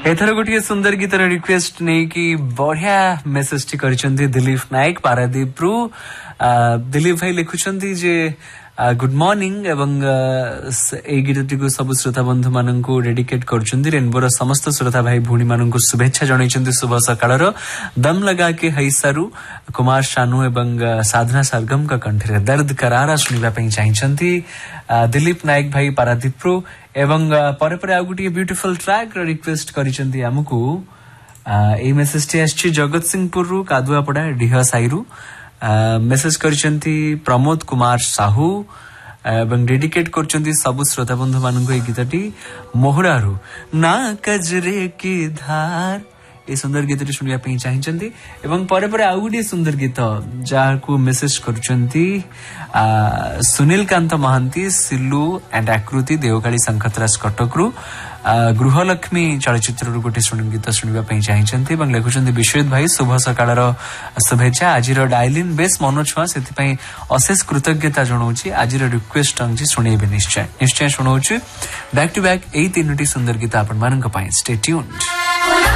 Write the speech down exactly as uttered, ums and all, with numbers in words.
एथर गोटे सुंदर गीतर रिक्वेस्ट नहीं कि बढ़िया मेसेज टी करिसेंती दिलीप नायक पारादीप रु दिलीप भाई लिखुचंती जे गुड मॉर्निंग एवं ए गीतटी को सब श्रोता बंधु मानन को डेडिकेट करछंती रेनबोर समस्त श्रोता भाई भूणी मानन को शुभेच्छा जणाइछंती शुभ सकाळर दम लगा के हैसारु कुमार शानू एवं साधना सरगम का कंठरे दर्द करारा सुनिबा पई चाहिछंती दिलीप नायक भाई पारादीप रु एवं पर पर आ गुटी ब्यूटीफुल ट्रैक रिक्वेस्ट करिसेंती हमकु ए मेसेज टी आछि जगत सिंहपुर रु कादुआपड़ा डिह साइरु मेसेज करिसेंती प्रमोद कुमार साहू एवं डेडिकेट करछंती सब श्रोता बंधु मानन को गीतटी मोहरारु ना कजरे की धार ए सुंदर गीतटी सुनिया पई चाहिचंती एवं परे परे आ गुटी सुंदर गीत जाहा को मेसेज करछंती सुनील कांत महांती सिल्लू एंड आकृति देवकाली संखतराज कटकरू गृहलक्ष्मी चलचित्र गोटे गीत शुणा चाहिए लिखुं विश्वजित भाई शुभ सकाळ शुभेच्छा आज डायलिन बेस मन छुआ से अशेष कृतज्ञता जनाऊँगी आज रिक्वेस्ट शुणेबे निश्चय निश्चय शुणाऊँ बैक टू बैक यही तीन सुंदर गीत आपण स्टे ट्यून्ड।